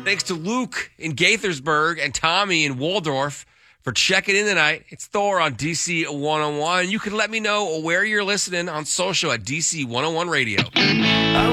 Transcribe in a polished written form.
Thanks to Luke in Gaithersburg and Tommy in Waldorf for checking in tonight. It's Thor on DC 101. You can let me know where you're listening on social at DC 101 Radio.